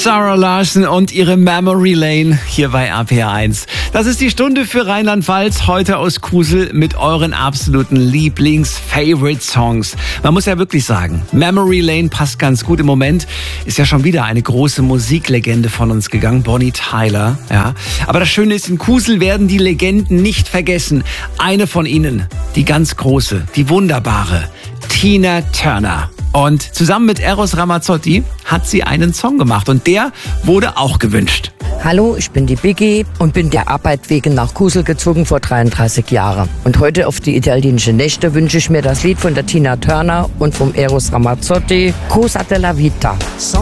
Zara Larsson und ihre Memory Lane hier bei RPR1. Das ist die Stunde für Rheinland-Pfalz, heute aus Kusel mit euren absoluten Lieblings-Favorite-Songs. Man muss ja wirklich sagen, Memory Lane passt ganz gut. Im Moment ist ja schon wieder eine große Musiklegende von uns gegangen, Bonnie Tyler. Ja. Aber das Schöne ist, in Kusel werden die Legenden nicht vergessen. Eine von ihnen, die ganz große, die wunderbare, Tina Turner. Und zusammen mit Eros Ramazzotti hat sie einen Song gemacht und der wurde auch gewünscht. Hallo, ich bin die Biggie und bin der Arbeit wegen nach Kusel gezogen vor 33 Jahren. Und heute auf die italienischen Nächte wünsche ich mir das Lied von der Tina Turner und vom Eros Ramazzotti, Cosa della Vita.